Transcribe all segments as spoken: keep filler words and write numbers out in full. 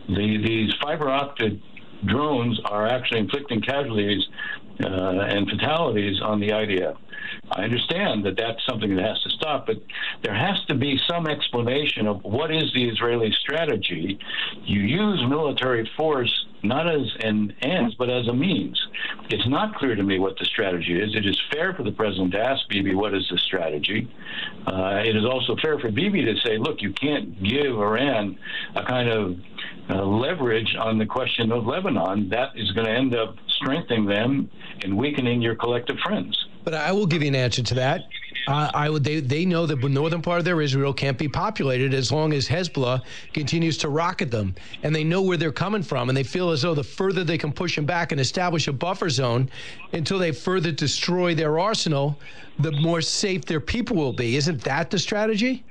The, these fiber optic drones are actually inflicting casualties uh, and fatalities on the I D F. I understand that that's something that has to stop, but there has to be some explanation of what is the Israeli strategy. You use military force not as an ends, but as a means. It's not clear to me what the strategy is. It is fair for the president to ask Bibi what is the strategy. Uh, it is also fair for Bibi to say, look, you can't give Iran a kind of uh, leverage on the question of Lebanon. That is going to end up strengthening them and weakening your collective friends. But I will give you an answer to that. Uh, I would. They, they know that the northern part of their Israel can't be populated as long as Hezbollah continues to rocket them. And they know where they're coming from. And they feel as though the further they can push them back and establish a buffer zone until they further destroy their arsenal, the more safe their people will be. Isn't that the strategy?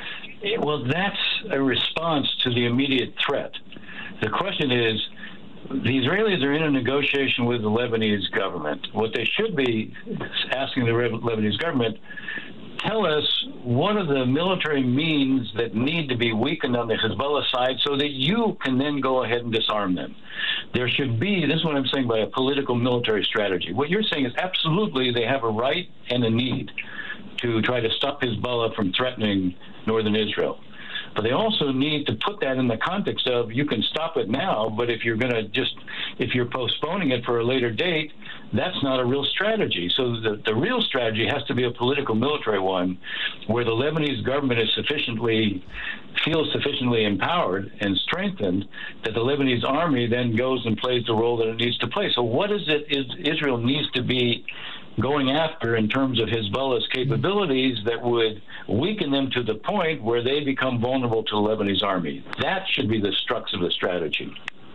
Well, that's a response to the immediate threat. The question is, the Israelis are in a negotiation with the Lebanese government. What they should be asking the Lebanese government, tell us what are the military means that need to be weakened on the Hezbollah side so that you can then go ahead and disarm them. There should be, this is what I'm saying by a political military strategy. What you're saying is absolutely they have a right and a need to try to stop Hezbollah from threatening northern Israel. But they also need to put that in the context of you can stop it now, but if you're going to just, if you're postponing it for a later date, that's not a real strategy. So the, the real strategy has to be a political military one where the Lebanese government is sufficiently, feels sufficiently empowered and strengthened that the Lebanese army then goes and plays the role that it needs to play. So what is it is Israel needs to be going after in terms of Hezbollah's capabilities that would weaken them to the point where they become vulnerable to the Lebanese army? That should be the crux of the strategy.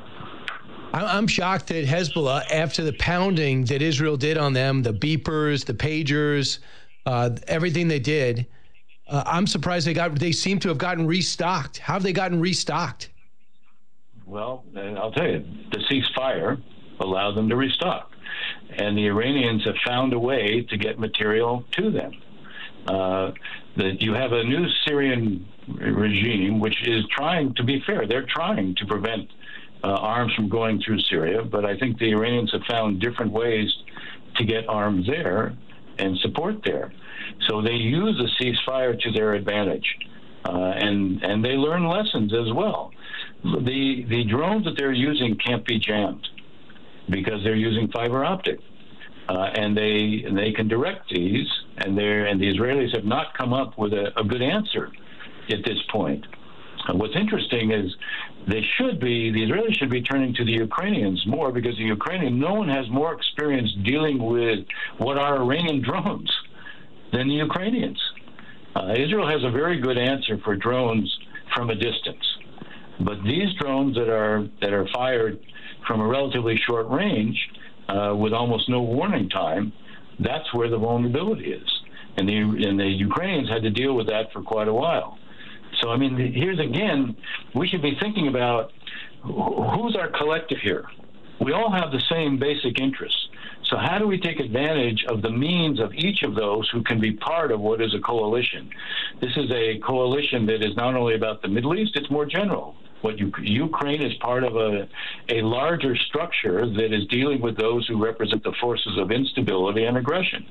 I'm shocked that Hezbollah, after the pounding that Israel did on them, the beepers, the pagers, uh, everything they did, uh, I'm surprised they got. They seem to have gotten restocked. How have they gotten restocked? Well, I'll tell you, the ceasefire allowed them to restock. And the Iranians have found a way to get material to them. Uh, that you have a new Syrian regime, which is trying to be fair. They're trying to prevent uh, arms from going through Syria, but I think the Iranians have found different ways to get arms there and support there. So they use the ceasefire to their advantage, uh, and and they learn lessons as well. The the drones that they're using can't be jammed, because they're using fiber optic, uh, and they and they can direct these, and they and the Israelis have not come up with a, a good answer at this point. And what's interesting is they should be the Israelis should be turning to the Ukrainians more, because the Ukrainian no one has more experience dealing with what are Iranian drones than the Ukrainians. Uh, Israel has a very good answer for drones from a distance, but these drones that are that are fired from a relatively short range uh, with almost no warning time, that's where the vulnerability is. And the, and the Ukrainians had to deal with that for quite a while. So, I mean, here's again, we should be thinking about who's our collective here. We all have the same basic interests. So how do we take advantage of the means of each of those who can be part of what is a coalition? This is a coalition that is not only about the Middle East, it's more general. What you, Ukraine is part of a, a larger structure that is dealing with those who represent the forces of instability and aggression.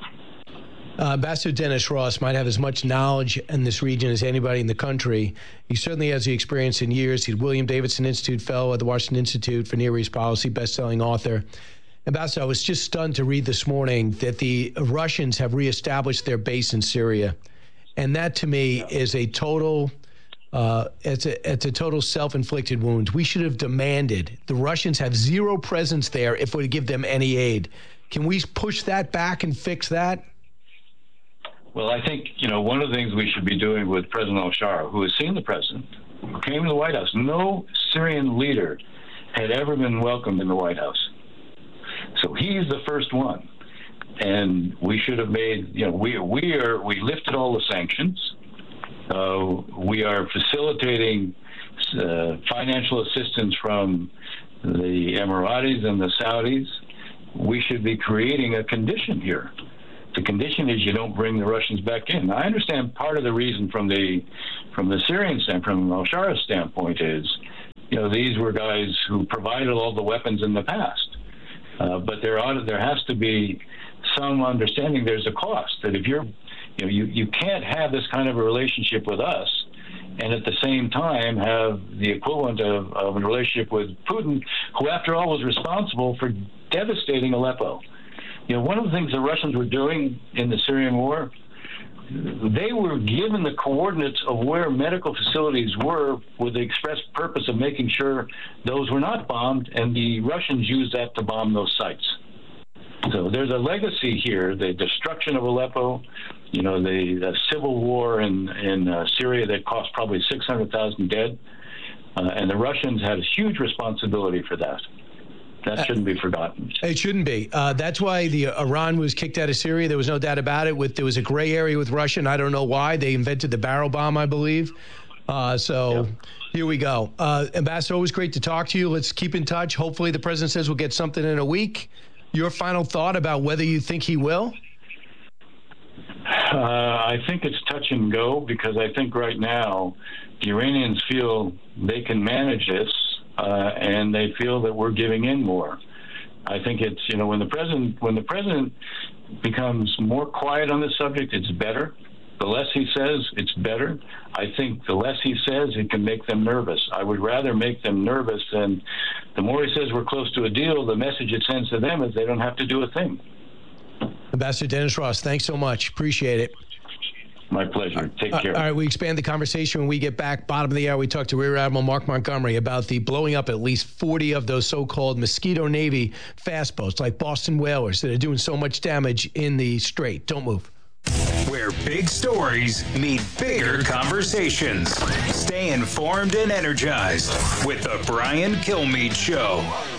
Uh, Ambassador Dennis Ross might have as much knowledge in this region as anybody in the country. He certainly has the experience in years. He's William Davidson Institute Fellow at the Washington Institute for Near East Policy, best-selling author. Ambassador, I was just stunned to read this morning that the Russians have reestablished their base in Syria. And that, to me, is a total... Uh, it's a, it's a total self-inflicted wound. We should have demanded. The Russians have zero presence there if we give them any aid. Can we push that back and fix that? Well, I think, you know, one of the things we should be doing with President al-Shara, who has seen the president, who came to the White House. No Syrian leader had ever been welcomed in the White House. So he's the first one. And we should have made, you know, we, we are, we lifted all the sanctions. Uh, we are facilitating uh, financial assistance from the Emiratis and the Saudis. We should be creating a condition here. The condition is you don't bring the Russians back in. Now, I understand part of the reason from the from the Syrian standpoint, from al-Shara's standpoint, is, you know, these were guys who provided all the weapons in the past. Uh, but there ought, there has to be some understanding there's a cost, that if you're, you know, you, you can't have this kind of a relationship with us and at the same time have the equivalent of, of a relationship with Putin, who after all was responsible for devastating Aleppo. You know, one of the things the Russians were doing in the Syrian war, they were given the coordinates of where medical facilities were with the express purpose of making sure those were not bombed, and the Russians used that to bomb those sites. So there's a legacy here, the destruction of Aleppo, you know, the, the civil war in, in uh, Syria that cost probably six hundred thousand dead, uh, and the Russians had a huge responsibility for that. That shouldn't be forgotten. It shouldn't be. Uh, that's why the uh, Iran was kicked out of Syria. There was no doubt about it. With there was a gray area with Russia, and I don't know why. They invented the barrel bomb, I believe. Uh, so yep. Here we go. Uh, Ambassador, always great to talk to you. Let's keep in touch. Hopefully the president says we'll get something in a week. Your final thought about whether you think he will? Uh, I think it's touch and go, because I think right now the Iranians feel they can manage this. Uh, and they feel that we're giving in more. I think it's, you know, when the president when the president becomes more quiet on this subject, it's better. The less he says, it's better. I think the less he says, it can make them nervous. I would rather make them nervous than the more he says we're close to a deal, the message it sends to them is they don't have to do a thing. Ambassador Dennis Ross, thanks so much. Appreciate it. My pleasure. Take care. All right, we expand the conversation when we get back. Bottom of the hour, we talk to Rear Admiral Mark Montgomery about the blowing up at least forty of those so-called Mosquito Navy fast boats, like Boston whalers, that are doing so much damage in the Strait. Don't move. Where big stories meet bigger conversations. Stay informed and energized with the Brian Kilmeade Show.